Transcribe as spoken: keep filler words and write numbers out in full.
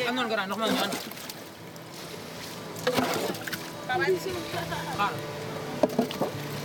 am noonu grand ndox ma ñu ànd. xaaral.